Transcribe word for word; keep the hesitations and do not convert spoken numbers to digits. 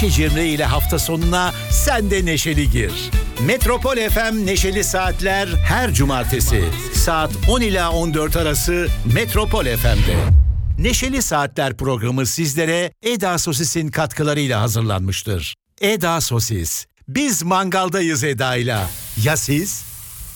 Cimri ile hafta sonuna sen de neşeli gir. Metropol F M Neşeli Saatler her cumartesi saat on ila on dört arası Metropol F M'de. Neşeli Saatler programı sizlere Eda Sosis'in katkılarıyla hazırlanmıştır. Eda Sosis. Biz mangaldayız Eda'yla. Ya siz?